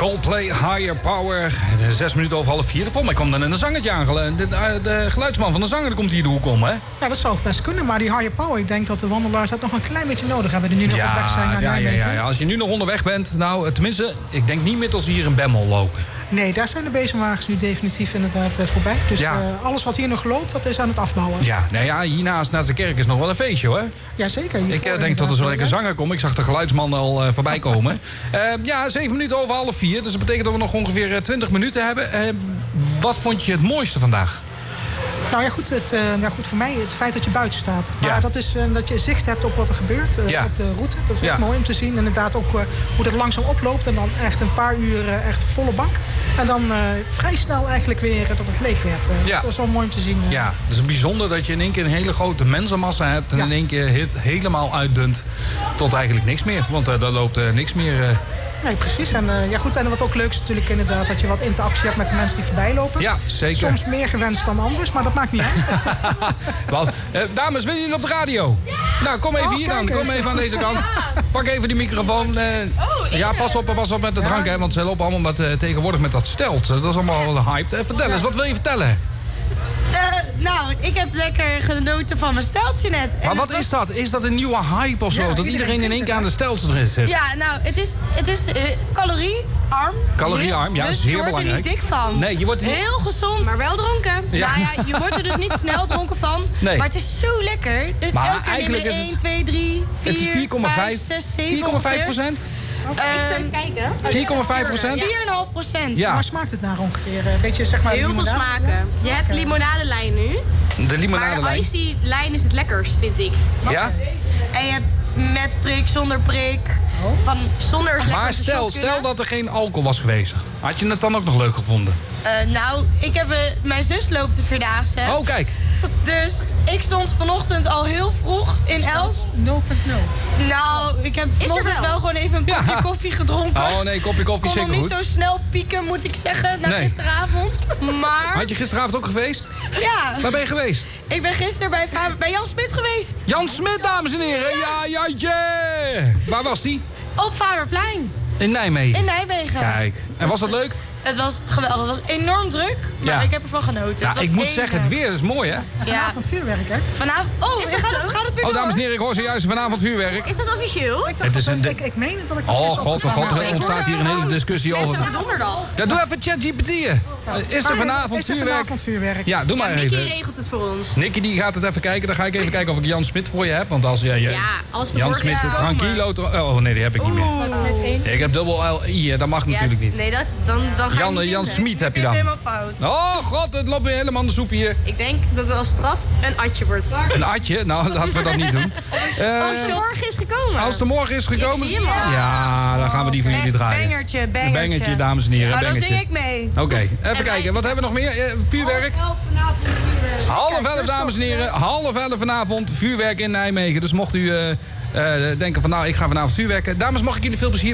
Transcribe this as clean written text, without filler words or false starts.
Coldplay, Higher Power. 6 minuten over 3:30. Volgens mij komt dan een zangertje aan. De geluidsman van de zanger komt hier de hoek om, hè? Ja, dat zou best kunnen. Maar die Higher Power, ik denk dat de wandelaars dat nog een klein beetje nodig hebben. Die nu nog op weg zijn naar Nijmegen. Ja. Als je nu nog onderweg bent, nou, tenminste, ik denk niet middels hier in Bemmel lopen. Nee, daar zijn de bezemwagens nu definitief inderdaad voorbij. Dus alles wat hier nog loopt, dat is aan het afbouwen. Ja, hiernaast naast de kerk is nog wel een feestje, hoor. Jazeker. Ik denk dat er zo lekker zanger komt. Ik zag de geluidsman al voorbij komen. 7 minuten over 3:30. Dus dat betekent dat we nog ongeveer 20 minuten hebben. Wat vond je het mooiste vandaag? Nou ja, goed, goed voor mij het feit dat je buiten staat. Maar dat is dat je zicht hebt op wat er gebeurt op de route. Dat is echt mooi om te zien. Inderdaad ook hoe dat langzaam oploopt. En dan echt een paar uur echt volle bak. En dan vrij snel eigenlijk weer dat het leeg werd. Dat was wel mooi om te zien. Ja, het is bijzonder dat je in één keer een hele grote mensenmassa hebt. En in één keer het helemaal uitdunt tot eigenlijk niks meer. Want daar loopt niks meer... Nee, precies. En wat ook leuk is natuurlijk inderdaad... dat je wat interactie hebt met de mensen die voorbij lopen. Ja, zeker. Soms meer gewenst dan anders, maar dat maakt niet uit. Dames, willen jullie op de radio? Ja! Nou, kom even hier dan. Kom even aan deze kant. Pak even die microfoon. Pas op met de drank, hè, want ze lopen allemaal tegenwoordig met dat stelt. Dat is allemaal hyped. Vertel eens, wat wil je vertellen? Ik heb lekker genoten van mijn steltje net. Maar wat is dat? Is dat een nieuwe hype of zo? Dat iedereen in één keer aan de steltje erin zit? Ja, nou, het is caloriearm. Caloriearm, ja, dus zeer belangrijk. Je wordt er niet dik van. Nee, je wordt heel gezond. Maar wel dronken. Ja. Nou ja, je wordt er dus niet snel dronken van. Nee. Maar het is zo lekker. Dus maar elke keer neem je 1, 2, 3, 4, 5, 6, 7 Ik 4,5%? zal even kijken. 4,5%? 4,5%. Ja. Waar smaakt het naar ongeveer? Een beetje, zeg maar, Heel veel smaken. Je hebt de limonadelijn nu. De limonadelijn. Maar de iced lijn is het lekkerst, vind ik. Ja? En je hebt met prik, zonder prik. Van zonder is Maar stel dat er geen alcohol was geweest. Had je het dan ook nog leuk gevonden? Ik heb mijn zus loopt de Vierdaagse. Oh, kijk. Dus ik stond vanochtend al heel vroeg in Elst. 0,0. Nou, ik heb vanochtend wel gewoon even een kopje koffie gedronken. Oh nee, kopje koffie zeker goed. Ik kon nog niet zo snel pieken, moet ik zeggen, na gisteravond. Maar... Had je gisteravond ook geweest? Ja. Waar ben je geweest? Ik ben gisteren bij Jan Smit geweest. Jan Smit, dames en heren. Ja, Jantje. Waar was die? Op Faberplein. In Nijmegen? In Nijmegen. Kijk. En was dat leuk? Het was geweldig. Het was enorm druk, maar ik heb ervan genoten. Ja, ik moet zeggen, het weer is mooi, hè? Vanavond vuurwerk, hè? Vanavond... gaat het weer door? Dames en heren, ik hoor zojuist vanavond vuurwerk. Is dat officieel? Ik meen het dat ik god, er ontstaat hier een hele discussie over. Donderdag. Ja, doe even ChatGPT'en. Is er vanavond vuurwerk? Ja, doe maar even. Nicky regelt het voor ons. Nicky die gaat het even kijken. Dan ga ik even kijken of ik Jan Smit voor je heb. Want als als Jan Smit tranquilo... Oh nee, die heb ik niet meer. Ik heb dubbel L-I, dat mag natuurlijk niet. Nee, dan ga je Jan Smit heb je dan. helemaal fout. Oh god, het loopt weer helemaal aan de soep hier. Ik denk dat er als straf een atje wordt. Een atje? Nou, laten we dat niet doen. Als de morgen is gekomen. Als de morgen is gekomen? Ik zie hem al. Ja, dan gaan we die voor jullie draaien. Bangertje. Bangertje, dames en heren. Nou, dan bangertje. zing ik mee. Oké, even kijken. Wat hebben we nog meer? Vuurwerk? 11 vanavond vuurwerk. 10:30, dames en heren. 10:30 vanavond. Vuurwerk in Nijmegen. Dus mocht u denken van nou, ik ga vanavond vuurwerken. Dames, mag ik jullie veel plezier